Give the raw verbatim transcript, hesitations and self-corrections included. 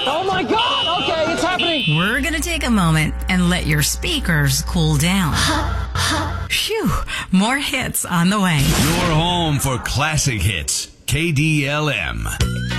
Oh my God! Okay, it's happening. We're going to take a moment and let your speakers cool down. Phew, more hits on the way. Your home for classic hits. K D L M.